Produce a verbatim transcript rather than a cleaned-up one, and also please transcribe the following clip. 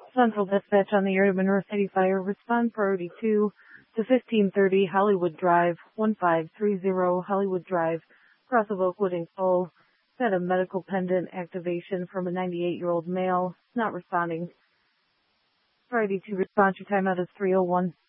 Central Dispatch on the area of Monroe City Fire. Respond priority two to fifteen thirty Hollywood Drive, one five three zero Hollywood Drive, across of Oakwood and Cole. Got a medical pendant activation from a ninety-eight-year-old male. Not responding. Priority two response. Your timeout is three oh one.